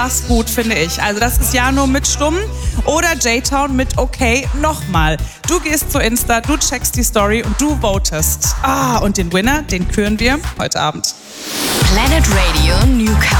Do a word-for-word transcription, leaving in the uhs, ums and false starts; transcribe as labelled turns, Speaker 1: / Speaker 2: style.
Speaker 1: krass gut, finde ich. Also das ist Jano mit Stumm oder J-Town mit Okay nochmal. Du gehst zu Insta, du checkst die Story und du votest. Ah, und den Winner, den küren wir heute Abend.
Speaker 2: Planet Radio Newcastle.